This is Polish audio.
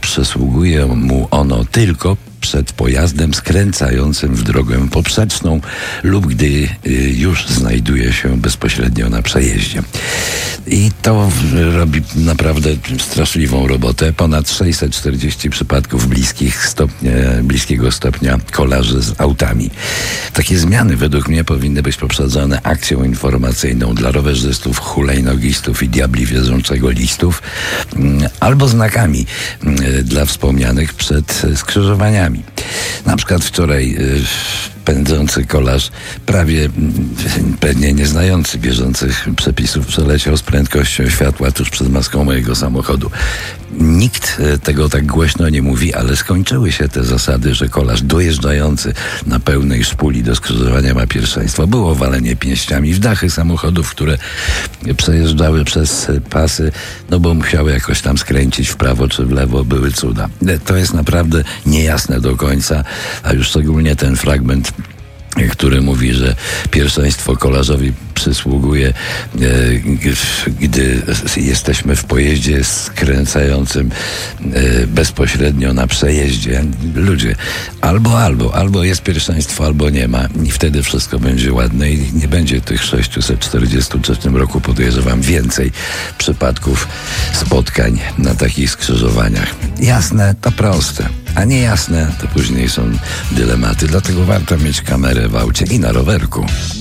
przysługuje mu ono tylko przed pojazdem skręcającym w drogę poprzeczną lub gdy już znajduje się bezpośrednio na przejeździe. I to robi naprawdę straszliwą robotę. Ponad 640 przypadków bliskiego stopnia kolarzy z autami. Takie zmiany według mnie powinny być poprzedzone akcją informacyjną dla rowerzystów, hulajnogistów i diabli wierzącego listów, albo znakami dla wspomnianych przed skrzyżowaniami. Na przykład wczoraj pędzący kolarz, pewnie nie znający bieżących przepisów, przeleciał z prędkością światła tuż przed maską mojego samochodu. Nikt tego tak głośno nie mówi, ale skończyły się te zasady, że kolarz dojeżdżający na pełnej szpuli do skrzyżowania ma pierwszeństwo. Było walenie pięściami w dachy samochodów, które przejeżdżały przez pasy, no bo musiały jakoś tam skręcić w prawo czy w lewo, były cuda. To jest naprawdę niejasne do końca, a już szczególnie ten fragment, który mówi, że pierwszeństwo kolarzowi przysługuje, gdy jesteśmy w pojeździe skręcającym bezpośrednio na przejeździe. Ludzie, albo jest pierwszeństwo, albo nie ma i wtedy wszystko będzie ładne i nie będzie tych 643 w tym roku, podejrzewam, więcej przypadków spotkań na takich skrzyżowaniach. Jasne, to proste, a niejasne to później są dylematy, dlatego warto mieć kamerę w aucie i na rowerku.